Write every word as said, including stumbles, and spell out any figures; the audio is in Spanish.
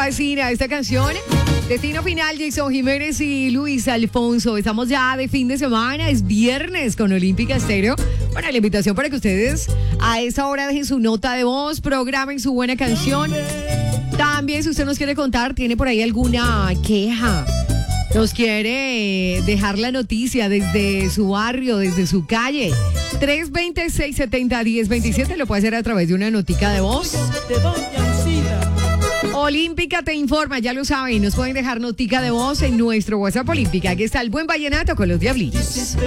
fascina esta canción. Destino Final, Jason Jiménez y Luis Alfonso. Estamos ya de fin de semana, es viernes con Olímpica Estéreo. Bueno, la invitación para que ustedes a esta hora dejen su nota de voz, programen su buena canción. También, si usted nos quiere contar, tiene por ahí alguna queja, nos quiere dejar la noticia desde su barrio, desde su calle, tres dos seis, siete cero, uno cero dos siete, lo puede hacer a través de una notica de voz. Olímpica te informa, ya lo saben, nos pueden dejar notica de voz en nuestro WhatsApp Olímpica. Aquí está el buen vallenato con los Diablitos.